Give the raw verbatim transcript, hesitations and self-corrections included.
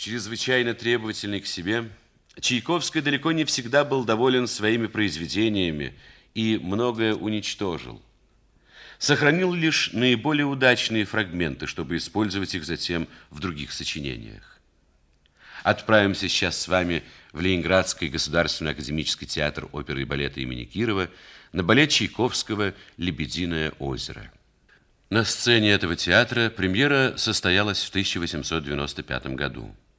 Чрезвычайно требовательный к себе, Чайковский далеко не всегда был доволен своими произведениями и многое уничтожил. Сохранил лишь наиболее удачные фрагменты, чтобы использовать их затем в других сочинениях. Отправимся сейчас с вами в Ленинградский государственный академический театр оперы и балета имени Кирова на балет Чайковского «Лебединое озеро». На сцене этого театра премьера состоялась в тысяча восемьсот девяносто пятом году.